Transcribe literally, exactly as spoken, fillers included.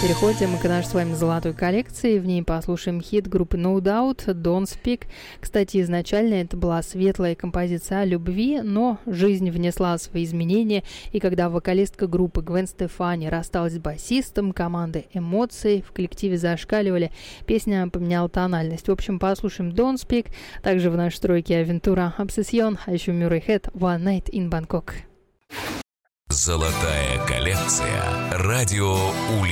Переходим к нашей с вами золотой коллекции. В ней послушаем хит группы No Doubt «Don't Speak». Кстати, изначально это была светлая композиция о любви, но жизнь внесла свои изменения, и когда вокалистка группы Гвен Стефани рассталась с басистом, команды «Эмоции» в коллективе зашкаливали, песня поменяла тональность. В общем, послушаем «Don't Speak», также в нашей стройке «Авентура Obsession», а еще Murray Head «One Night in Bangkok». Золотая коллекция. Радио Улей.